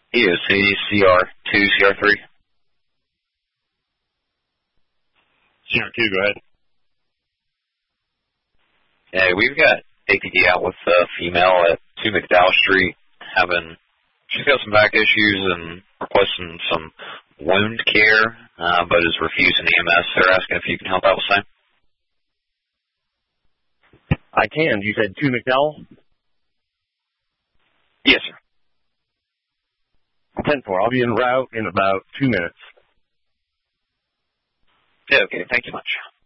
EOC, CR2, CR3. CR2, go ahead. Yeah, we've got APD out with a female at 2 McDowell Street she's got some back issues and requesting some wound care, but is refusing EMS. They're asking if you can help out with same. I can. You said 2 McDowell? Yes, sir. 10-4. I'll be en route in about 2 minutes. Yeah, okay. Thank you much.